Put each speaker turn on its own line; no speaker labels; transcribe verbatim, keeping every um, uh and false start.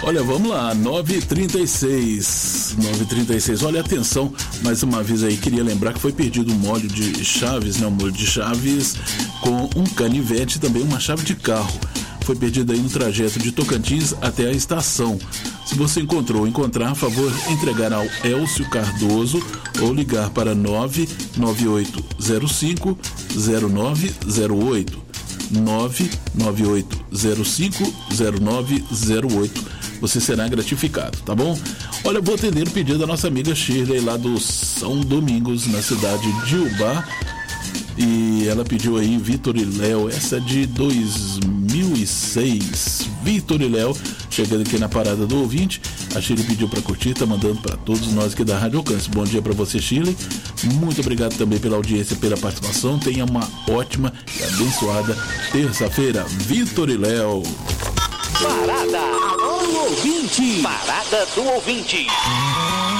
Olha, vamos lá, nove e trinta e seis. nove e trinta e seis. Olha, atenção, mais uma vez aí, queria lembrar que foi perdido um molho de chaves, né? Um molho de chaves com um canivete e também uma chave de carro. Foi perdido aí no trajeto de Tocantins até a estação. Se você encontrou ou encontrar, favor entregar ao Elcio Cardoso ou ligar para nove nove oito zero cinco zero nove zero oito. nove nove oito zero cinco zero nove zero oito. Você será gratificado, tá bom? Olha, vou atender o pedido da nossa amiga Shirley lá do São Domingos, na cidade de Ubá. E ela pediu aí Vitor e Léo, essa é de dois mil e seis. Vitor e Léo, chegando aqui na parada do ouvinte. A Shirley pediu para curtir, tá mandando para todos nós aqui da Rádio Alcance. Bom dia para você, Shirley. Muito obrigado também pela audiência, pela participação. Tenha uma ótima e abençoada terça-feira. Vitor e Léo.
Parada. Alô, ouvinte. Parada do ouvinte.